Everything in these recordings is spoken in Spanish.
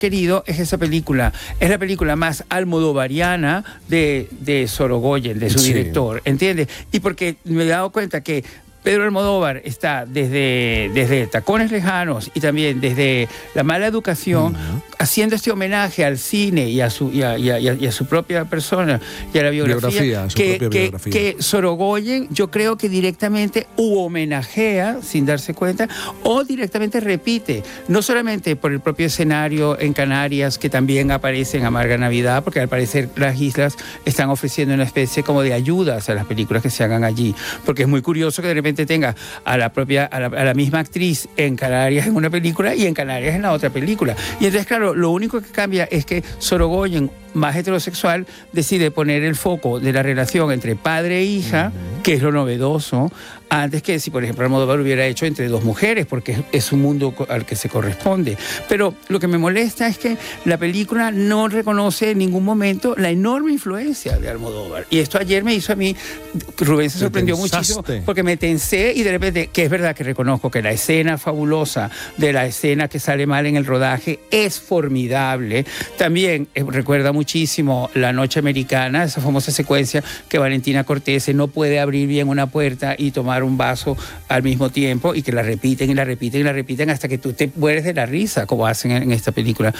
querido es esa película. Es la película más almodovariana de Sorogoyen, de su director, ¿entiendes? Y porque me he dado cuenta que Pedro Almodóvar está desde Tacones Lejanos y también desde La Mala Educación haciendo este homenaje al cine y a su propia persona y a la biografía, que Sorogoyen yo creo que directamente homenajea sin darse cuenta o directamente repite, no solamente por el propio escenario en Canarias que también aparece en Amarga Navidad, porque al parecer las islas están ofreciendo una especie como de ayudas a las películas que se hagan allí, porque es muy curioso que de repente tenga a la misma actriz en Canarias en una película y en Canarias en la otra película. Y entonces, claro, lo único que cambia es que Sorogoyen, más heterosexual, decide poner el foco de la relación entre padre e hija, que es lo novedoso, antes que si, por ejemplo, Almodóvar hubiera hecho entre dos mujeres, porque es un mundo al que se corresponde. Pero lo que me molesta es que la película no reconoce en ningún momento la enorme influencia de Almodóvar. Y esto ayer me hizo a mí, Rubén se sorprendió muchísimo, porque me tensé y de repente, que es verdad que reconozco que la escena fabulosa de la escena que sale mal en el rodaje es formidable. También recuerda muchísimo La Noche Americana, esa famosa secuencia que Valentina Cortese no puede abrir bien una puerta y tomar un vaso al mismo tiempo y que la repiten y la repiten y la repiten hasta que tú te mueres de la risa, como hacen en esta película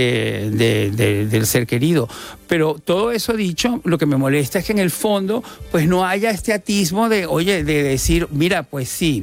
del Ser Querido. Pero todo eso dicho, lo que me molesta es que en el fondo pues no haya este atismo de, oye, de decir, mira, pues sí,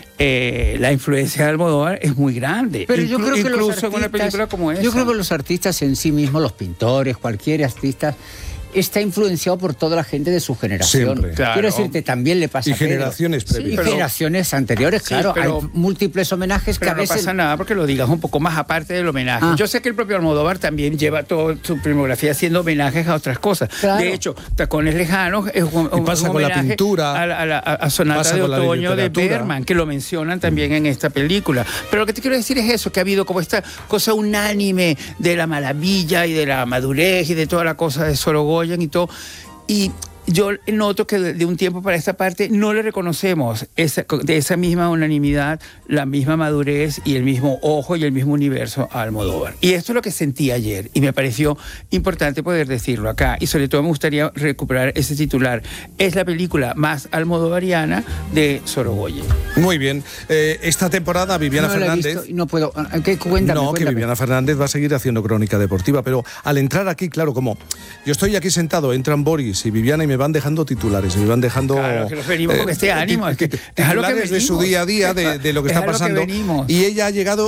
la influencia de Almodóvar es muy grande. Pero yo creo que incluso en una película como esa. Yo creo que los artistas en sí mismos, los pintores, cualquier artista, está influenciado por toda la gente de su generación. Siempre. Claro. Quiero decirte, también le pasa y generaciones previas. Y generaciones anteriores, claro. Pero, hay múltiples homenajes que a veces... no pasa nada porque lo digas un poco más aparte del homenaje. Yo sé que el propio Almodóvar también lleva toda su filmografía haciendo homenajes a otras cosas. Claro. De hecho, Tacones Lejanos es un pasa un con homenaje la pintura, a Sonata de Otoño de Bergman, que lo mencionan también en esta película. Pero lo que te quiero decir es eso, que ha habido como esta cosa unánime de la maravilla y de la madurez y de toda la cosa de Sorogoyen y todo. Y yo noto que de un tiempo para esta parte no le reconocemos de esa misma unanimidad, la misma madurez y el mismo ojo y el mismo universo a Almodóvar. Y esto es lo que sentí ayer y me pareció importante poder decirlo acá. Y sobre todo me gustaría recuperar ese titular. Es la película más almodovariana de Sorogoyen. Muy bien. Esta temporada Viviana Fernández... No puedo... Cuéntame. Que Viviana Fernández va a seguir haciendo crónica deportiva, pero al entrar aquí, claro, como yo estoy aquí sentado, entran Boris y Viviana y me van dejando titulares, me van dejando... Claro, que los venimos con este ánimo. Titulares de su día a día, de lo que está pasando. Y ella ha llegado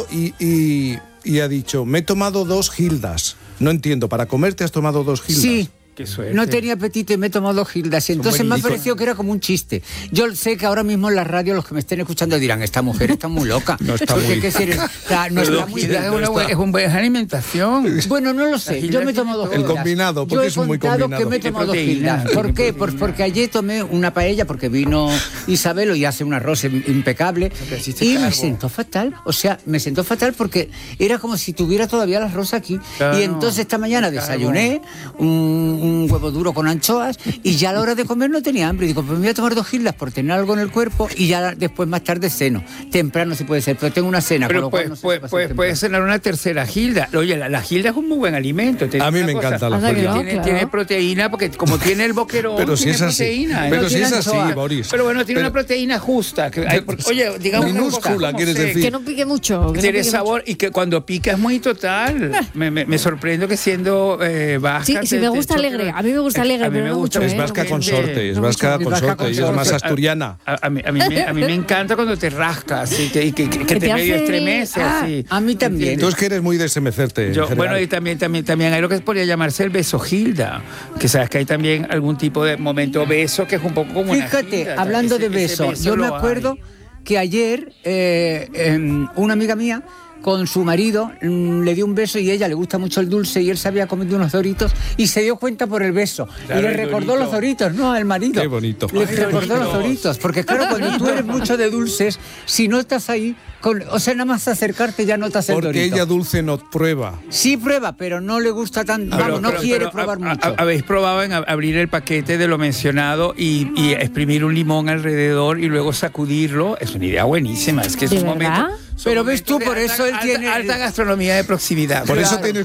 y ha dicho, me he tomado 2 gildas. No entiendo, ¿para comer te has tomado 2 gildas? Sí. Qué suerte. No tenía apetito y me he tomado 2 gildas. Entonces me ha parecido que era como un chiste. Yo sé que ahora mismo en la radio los que me estén escuchando dirán, esta mujer está muy loca. No está muy... no está muy bien. Es una buena alimentación. Bueno, no lo sé. Yo me he tomado 2 gildas. El combinado, porque es muy combinado. Que me he tomado 2 gildas. ¿Por qué? Porque ayer tomé una paella porque vino Isabelo y hace un arroz impecable. Y me sentó fatal. O sea, me sentó fatal porque era como si tuviera todavía el arroz aquí. Claro, y entonces esta mañana desayuné un huevo duro con anchoas y ya a la hora de comer no tenía hambre. Digo, pues me voy a tomar 2 gildas por tener algo en el cuerpo y ya después más tarde ceno. Temprano sí puede ser, pero tengo una cena. Pero puedes cenar una tercera gilda. Oye, la gilda es un muy buen alimento. A mí me encanta la gilda. Tiene proteína, porque como tiene el boquerón, pero si tiene es así. Proteína. Pero si es así, Boris. Pero bueno, tiene una proteína justa. Oye, digamos minúscula, quieres decir. Que no pique mucho. Tiene sabor y que cuando pica es muy total. Me sorprendo que siendo vasca... Sí, me gusta alegre. A mí me gusta alegre. A mí me gusta. Es vasca consorte, es vasca consorte, y es más asturiana. A mí me encanta cuando te rascas y que te medio estremeces. A mí también. Tú es que eres muy de estremecerte. Bueno, y también hay lo que podría llamarse el beso gilda, que sabes que hay también algún tipo de momento beso que es un poco como Fíjate, una gilda, hablando de beso, yo me acuerdo que ayer una amiga mía con su marido le dio un beso y a ella le gusta mucho el dulce y él se había comido unos Doritos y se dio cuenta por el beso. Claro, y le recordó los Doritos, ¿no? Al marido. Qué bonito. Le recordó los Doritos. Porque claro, cuando tú eres mucho de dulces, si no estás ahí, o sea, nada más acercarte ya notas el Dorito. Porque ella dulce no prueba. Sí prueba, pero no le gusta tanto. Vamos, no quiere probar mucho. ¿Habéis probado en abrir el paquete de lo mencionado y exprimir un limón alrededor y luego sacudirlo? Es una idea buenísima. Es que es un momento... Pero ves tú, por eso él tiene... Alta gastronomía de proximidad. Por eso tienes